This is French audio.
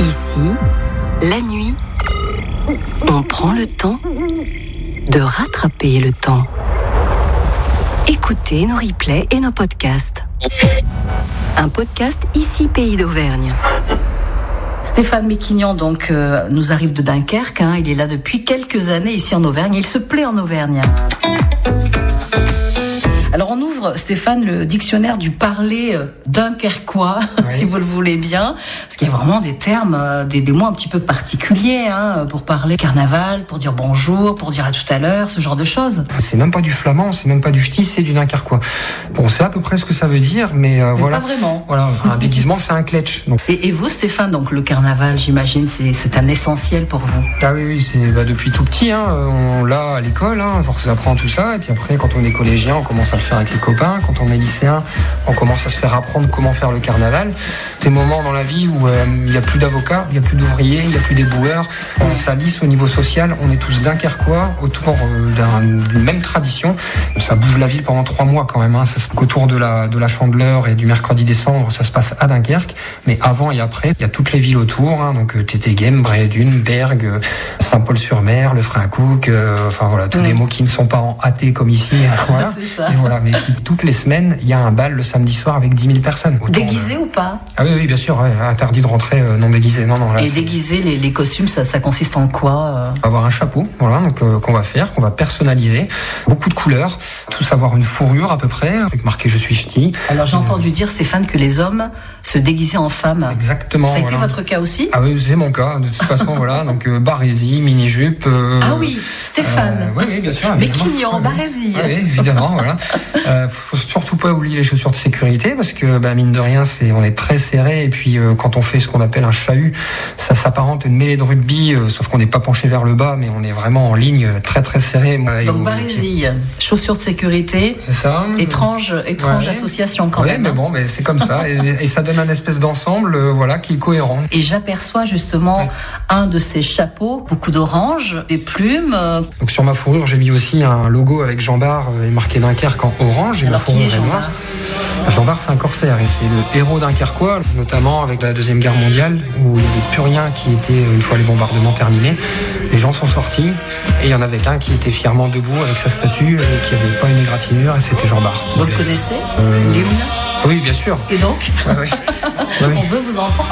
Ici, la nuit, on prend le temps de rattraper le temps. Écoutez nos replays et nos podcasts. Un podcast Ici Pays d'Auvergne. Stéphane Méquignon donc nous arrive de Dunkerque. Il est là depuis quelques années ici en Auvergne. Il se plaît en Auvergne. Alors on ouvre, Stéphane, le dictionnaire du parler dunkerquois, si vous le voulez bien, parce qu'il y a vraiment des termes, des mots un petit peu particuliers pour parler carnaval, pour dire bonjour, pour dire à tout à l'heure, ce genre de choses. C'est même pas du flamand, c'est même pas du ch'ti, c'est du dunkerquois. Bon, c'est à peu près ce que ça veut dire, mais voilà. Pas vraiment. Voilà, un déguisement, c'est un kletch. Donc. Et vous, Stéphane, donc le carnaval, j'imagine, c'est un essentiel pour vous. Ah oui, c'est depuis tout petit, on l'a à l'école, force apprend tout ça, et puis après, quand on est collégien, on commence à le faire avec les copains. Quand on est lycéen, on commence à se faire apprendre comment faire le carnaval. Ces moments dans la vie où il n'y a plus d'avocats, il n'y a plus d'ouvriers, il n'y a plus d'éboueurs. Ça lisse au niveau social. On est tous dunkerquois autour d'une même tradition. Ça bouge la ville pendant 3 mois quand même. Autour de la Chandeleur et du mercredi décembre, ça se passe à Dunkerque. Mais avant et après, il y a toutes les villes autour. Donc Tétéghem, Brédune, Bergue, Saint-Paul-sur-Mer, le Frincouc. Tous des mots qui ne sont pas en hâté comme ici. Voilà. C'est ça. Et voilà, mais toutes les semaines, il y a un bal le samedi soir avec 10 000 personnes. Déguisé ou pas ? Ah oui, bien sûr, interdit de rentrer non déguisé. Non, là, et déguisé, les costumes, ça consiste en quoi ? On va avoir un chapeau, qu'on va personnaliser. Beaucoup de couleurs, tous avoir une fourrure à peu près, avec marqué je suis ch'ti. Alors j'ai entendu dire, Stéphane, que les hommes se déguisaient en femmes. Exactement. Ça a été votre cas aussi ? Ah oui, c'est mon cas, de toute façon, voilà. Donc barésie, mini-jupe. Ah oui, Stéphane. Oui, bien sûr. Méquignon, barésie. Oui, évidemment, voilà. Faut surtout pas oublier les chaussures de sécurité parce que mine de rien on est très serré et puis quand on fait ce qu'on appelle un chahut, ça s'apparente à une mêlée de rugby, sauf qu'on n'est pas penché vers le bas mais on est vraiment en ligne très très serré. Donc barésie, chaussures de sécurité. C'est ça. Étrange association quand même. Mais bon, c'est comme ça et ça donne un espèce d'ensemble qui est cohérent. Et j'aperçois justement un de ces chapeaux, beaucoup d'orange, des plumes. Donc sur ma fourrure, j'ai mis aussi un logo avec Jean Bart et marqué Dunkerque en orange. Et alors qui est Jean Bart ? Jean Bart, c'est un corsaire et c'est le héros dunkerquois, notamment avec la Deuxième Guerre mondiale où il y avait plus rien qui était, une fois les bombardements terminés, les gens sont sortis et il y en avait un qui était fièrement debout avec sa statue et qui n'avait pas une égratignure et c'était Jean Bart. Vous le connaissez, l'hymne ? Oui, bien sûr. Et donc Oui. On veut vous entendre.